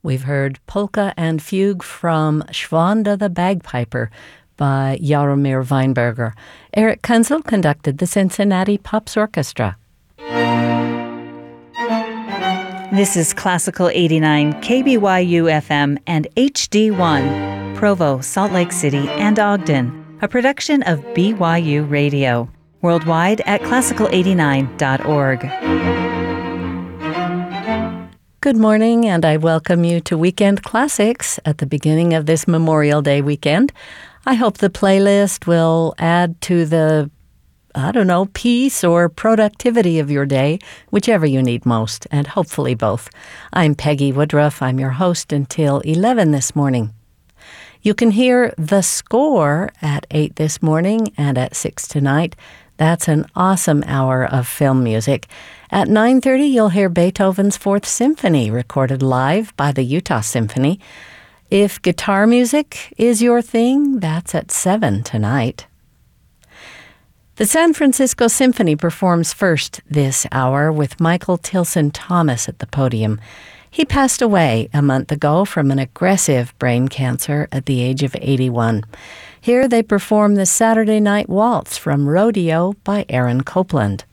We've heard Polka and Fugue from Schwanda the Bagpiper by Jaromir Weinberger. Eric Kunzel conducted the Cincinnati Pops Orchestra. This is Classical 89, KBYU FM and HD1, Provo, Salt Lake City, and Ogden, a production of BYU Radio, worldwide at classical89.org. Good morning, and I welcome you to Weekend Classics at the beginning of this Memorial Day weekend. I hope the playlist will add to the peace or productivity of your day, whichever you need most, and hopefully both. I'm Peggy Woodruff. I'm your host until 11 this morning. You can hear The Score at 8 this morning and at 6 tonight. That's an awesome hour of film music. At 9:30, you'll hear Beethoven's Fourth Symphony, recorded live by the Utah Symphony. If guitar music is your thing, that's at 7 tonight. The San Francisco Symphony performs first this hour with Michael Tilson Thomas at the podium. He passed away a month ago from an aggressive brain cancer at the age of 81. Here they perform the Saturday Night Waltz from Rodeo by Aaron Copland.